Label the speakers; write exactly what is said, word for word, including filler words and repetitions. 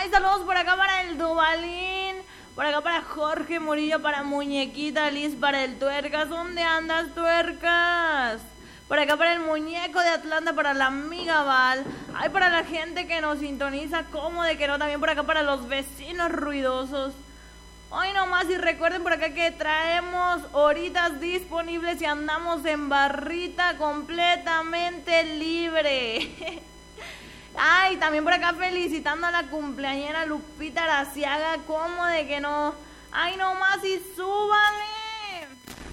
Speaker 1: Ay, saludos por acá para el Dubalín. Por acá para Jorge Murillo, para Muñequita Liz, para el Tuercas. ¿Dónde andas, Tuercas? Por acá para el Muñeco de Atlanta, para la amiga Val. Ay, para la gente que nos sintoniza, como de que no, también por acá para los vecinos ruidosos. Hoy nomás, y recuerden por acá que traemos horitas disponibles y andamos en barrita completamente libre. Ay, también por acá felicitando a la cumpleañera Lupita Araciaga, como de que no. Ay, nomás y súbanle.